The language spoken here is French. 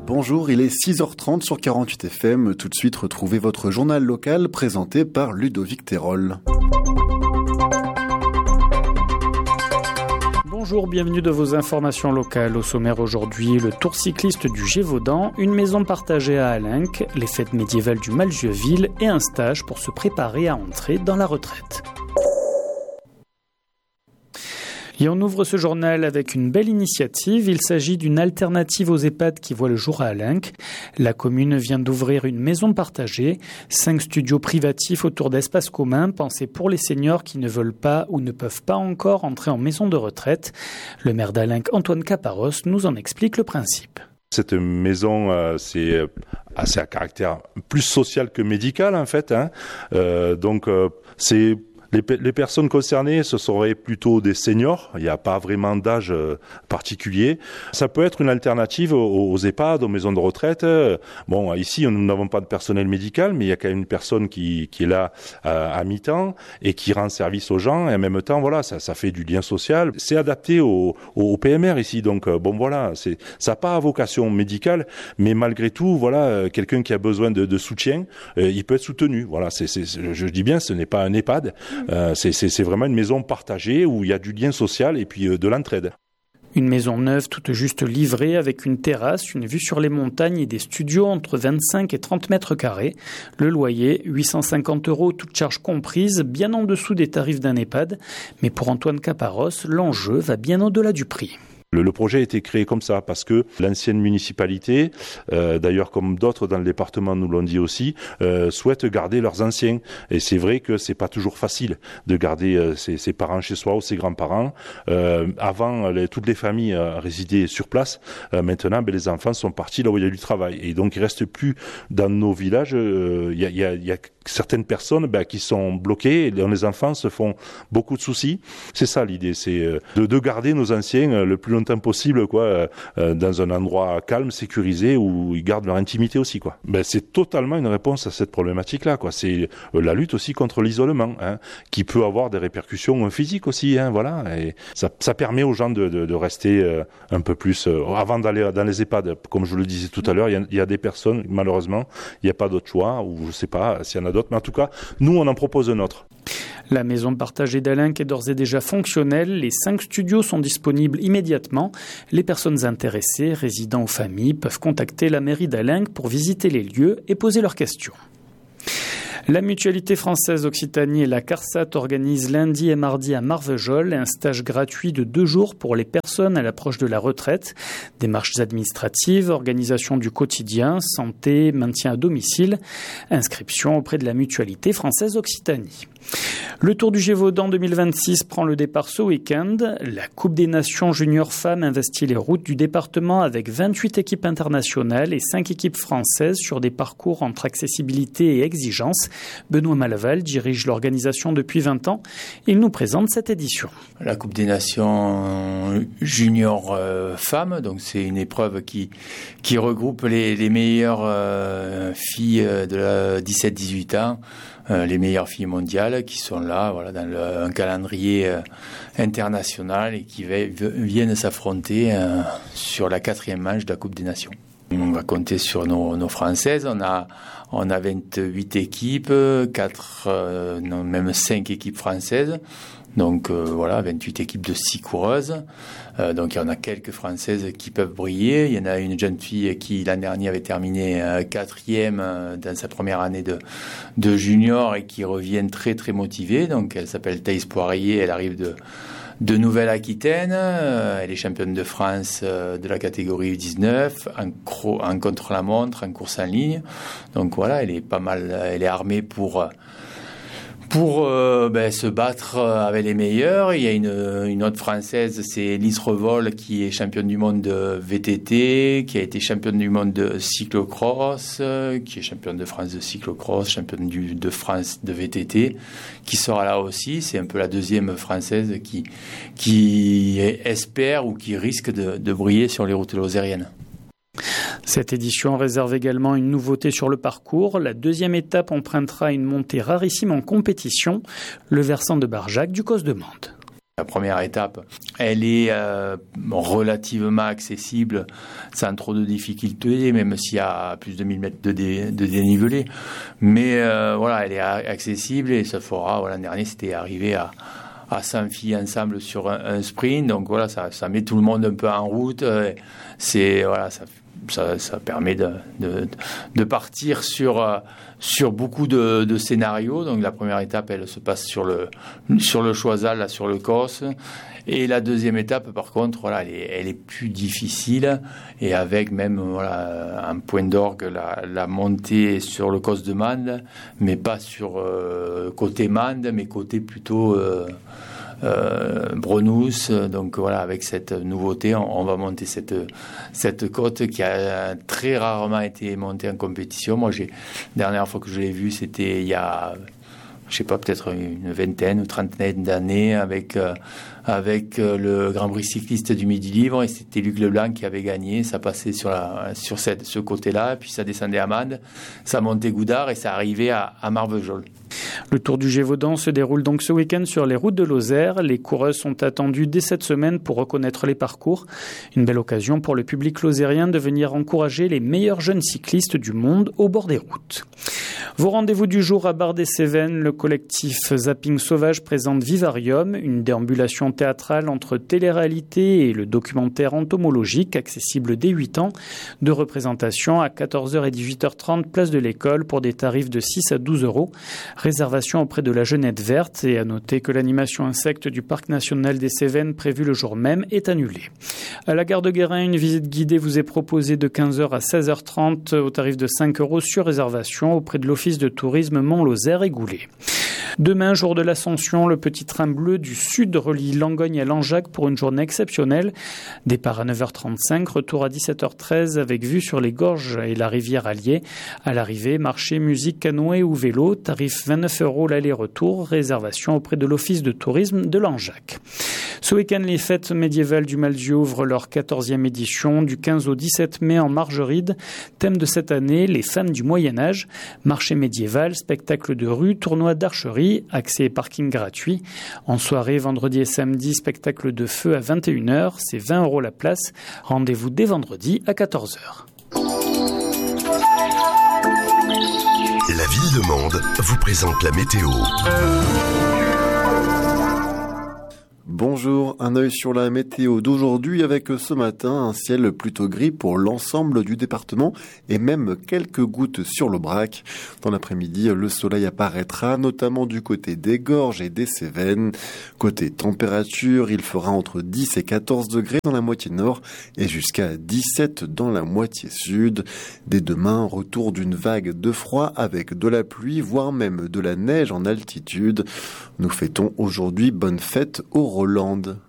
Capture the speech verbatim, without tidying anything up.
Bonjour, il est six heures trente sur quarante-huit F M. Tout de suite, retrouvez votre journal local présenté par Ludovic Terol. Bonjour, bienvenue de vos informations locales. Au sommaire aujourd'hui, le tour cycliste du Gévaudan, une maison partagée à Alenc, les fêtes médiévales du Malzieu-Ville et un stage pour se préparer à entrer dans la retraite. Et on ouvre ce journal avec une belle initiative. Il s'agit d'une alternative aux EHPAD qui voit le jour à Alenc. La commune vient d'ouvrir une maison partagée, cinq studios privatifs autour d'espaces communs pensés pour les seniors qui ne veulent pas ou ne peuvent pas encore entrer en maison de retraite. Le maire d'Alenc, Antoine Caparros, nous en explique le principe. Cette maison, euh, c'est assez à caractère plus social que médical en fait. Hein. Euh, donc euh, c'est Les, les personnes concernées, ce seraient plutôt des seniors. Il n'y a pas vraiment d'âge particulier. Ça peut être une alternative aux, aux EHPAD, aux maisons de retraite. Bon, ici, nous n'avons pas de personnel médical, mais il y a quand même une personne qui, qui est là à, à mi-temps et qui rend service aux gens. Et en même temps, voilà, ça, ça fait du lien social. C'est adapté au, au P M R ici. Donc, bon, voilà, c'est, ça n'a pas vocation médicale, mais malgré tout, voilà, quelqu'un qui a besoin de, de soutien, euh, il peut être soutenu. Voilà, c'est, c'est, je dis bien, ce n'est pas un EHPAD. Euh, c'est, c'est, c'est vraiment une maison partagée où il y a du lien social et puis euh, de l'entraide. Une maison neuve toute juste livrée avec une terrasse, une vue sur les montagnes et des studios entre vingt-cinq et trente mètres carrés. Le loyer, huit cent cinquante euros, toutes charges comprises, bien en dessous des tarifs d'un EHPAD. Mais pour Antoine Caparros, l'enjeu va bien au-delà du prix. Le, le projet a été créé comme ça parce que l'ancienne municipalité, euh, d'ailleurs comme d'autres dans le département nous l'ont dit aussi, euh, souhaite garder leurs anciens. Et c'est vrai que c'est pas toujours facile de garder euh, ses, ses parents chez soi ou ses grands-parents. Euh, avant, les, toutes les familles euh, résidaient sur place. Euh, maintenant, ben, les enfants sont partis là où il y a du travail. Et donc, il reste plus dans nos villages. Il euh, y, a, y, a, y a certaines personnes ben, qui sont bloquées et dont les enfants se font beaucoup de soucis. C'est ça l'idée, c'est euh, de, de garder nos anciens euh, le plus longtemps possible, quoi, euh, dans un endroit calme, sécurisé, où ils gardent leur intimité aussi, quoi. Ben, c'est totalement une réponse à cette problématique-là, quoi. C'est euh, la lutte aussi contre l'isolement, hein, qui peut avoir des répercussions physiques aussi, hein, voilà. Et ça, ça permet aux gens de, de, de rester euh, un peu plus, euh, avant d'aller dans les EHPAD, comme je le disais tout à l'heure, il y, y a des personnes, malheureusement, il n'y a pas d'autre choix, ou je sais pas s'il y en a d'autres, mais en tout cas, nous, on en propose un autre. La maison partagée d'Alenc est d'ores et déjà fonctionnelle. Les cinq studios sont disponibles immédiatement. Les personnes intéressées, résidents ou familles, peuvent contacter la mairie d'Alenc pour visiter les lieux et poser leurs questions. La Mutualité française Occitanie et la CARSAT organisent lundi et mardi à Marvejols un stage gratuit de deux jours pour les personnes à l'approche de la retraite. Démarches administratives, organisation du quotidien, santé, maintien à domicile, inscription auprès de la Mutualité française Occitanie. Le Tour du Gévaudan deux mille vingt-six prend le départ ce week-end. La Coupe des Nations Junior Femmes investit les routes du département avec vingt-huit équipes internationales et cinq équipes françaises sur des parcours entre accessibilité et exigence. Benoît Malaval dirige l'organisation depuis vingt ans. Il nous présente cette édition. La Coupe des Nations Junior euh, Femmes, donc c'est une épreuve qui, qui regroupe les, les meilleures euh, filles de la dix-sept dix-huit ans. Euh, les meilleures filles mondiales qui sont là, voilà, dans le, un calendrier euh, international et qui v- viennent s'affronter euh, sur la quatrième manche de la Coupe des Nations. On va compter sur nos, nos Françaises. On a, on a vingt-huit équipes, quatre, euh, non, même cinq équipes françaises. Donc euh, voilà, vingt-huit équipes de six coureuses. Euh, donc il y en a quelques Françaises qui peuvent briller. Il y en a une jeune fille qui l'an dernier avait terminé euh, quatrième euh, dans sa première année de, de junior et qui revient très très motivée. Donc elle s'appelle Thaïs Poirier, elle arrive de, de Nouvelle-Aquitaine. Euh, elle est championne de France euh, de la catégorie U dix-neuf, en, cro- en contre-la-montre, en course en ligne. Donc voilà, elle est pas mal, elle est armée pour... Euh, Pour euh, ben, se battre avec les meilleurs. Il y a une, une autre Française, c'est Lise Revol, qui est championne du monde de V T T, qui a été championne du monde de cyclocross, euh, qui est championne de France de cyclocross, championne du, de France de V T T, qui sera là aussi. C'est un peu la deuxième Française qui, qui espère ou qui risque de, de briller sur les routes lozériennes. Cette édition réserve également une nouveauté sur le parcours. La deuxième étape empruntera une montée rarissime en compétition, le versant de Barjac du Cos de Mende. La première étape, elle est euh, relativement accessible, sans trop de difficultés, même s'il y a plus de mille mètres de, dé, de dénivelé. Mais euh, voilà, elle est accessible et ça fera, voilà, l'an dernier, c'était arrivé à, à cent filles ensemble sur un, un sprint. Donc voilà, ça, ça met tout le monde un peu en route. C'est, voilà, ça Ça, ça permet de, de, de partir sur, sur beaucoup de, de scénarios. Donc la première étape, elle se passe sur le, sur le Choiseul, là, sur le Cos. Et la deuxième étape, par contre, voilà, elle est, elle est plus difficile. Et avec même voilà, un point d'orgue, la, la montée sur le Cos de Mende, mais pas sur euh, côté Mende, mais côté plutôt... Euh, Euh, Brenous, donc voilà, avec cette nouveauté, on, on va monter cette cette côte qui a très rarement été montée en compétition. Moi, j'ai la dernière fois que je l'ai vue, c'était il y a, je sais pas, peut-être une vingtaine ou trentaine d'années avec euh, avec euh, le Grand Prix cycliste du Midi Libre, et c'était Luc Leblanc qui avait gagné. Ça passait sur la sur cette ce côté-là, puis ça descendait à Mende, ça montait Goudard et ça arrivait à, à Marvejols. Le Tour du Gévaudan se déroule donc ce week-end sur les routes de Lozère. Les coureuses sont attendues dès cette semaine pour reconnaître les parcours. Une belle occasion pour le public lozérien de venir encourager les meilleurs jeunes cyclistes du monde au bord des routes. Vos rendez-vous du jour à Bar-des-Cévennes, le collectif Zapping Sauvage présente Vivarium, une déambulation théâtrale entre télé-réalité et le documentaire entomologique, accessible dès huit ans, de représentation à quatorze heures et dix-huit heures trente, place de l'École, pour des tarifs de six à douze euros. Réservation auprès de la Jeunette Verte, et à noter que l'animation insecte du Parc National des Cévennes prévue le jour même est annulée. À la gare de Guérin, une visite guidée vous est proposée de quinze heures à seize heures trente au tarif de cinq euros sur réservation auprès de l'Office de tourisme Mont-Lozère et Goulet. Demain, jour de l'Ascension, le petit train bleu du Sud relie Langogne à Langeac pour une journée exceptionnelle. Départ à neuf heures trente-cinq, retour à dix-sept heures treize avec vue sur les gorges et la rivière Allier. À l'arrivée, marché, musique, canoë ou vélo, tarif vingt-neuf euros l'aller-retour, réservation auprès de l'Office de tourisme de Langeac. Ce week-end, les fêtes médiévales du Malzieu ouvrent leur quatorzième édition du quinze au dix-sept mai en Margeride. Thème de cette année, les femmes du Moyen-Âge. Marché médiéval, spectacle de rue, tournoi d'archerie, accès et parking gratuit. En soirée, vendredi et samedi, spectacle de feu à vingt et une heures, c'est vingt euros la place. Rendez-vous dès vendredi à quatorze heures. La ville de Mende vous présente la météo. Bonjour, un œil sur la météo d'aujourd'hui avec ce matin un ciel plutôt gris pour l'ensemble du département et même quelques gouttes sur l'Aubrac. Dans l'après-midi, le soleil apparaîtra notamment du côté des Gorges et des Cévennes. Côté température, il fera entre dix et quatorze degrés dans la moitié nord et jusqu'à dix-sept dans la moitié sud. Dès demain, retour d'une vague de froid avec de la pluie, voire même de la neige en altitude. Nous fêtons aujourd'hui bonne fête au Rolande.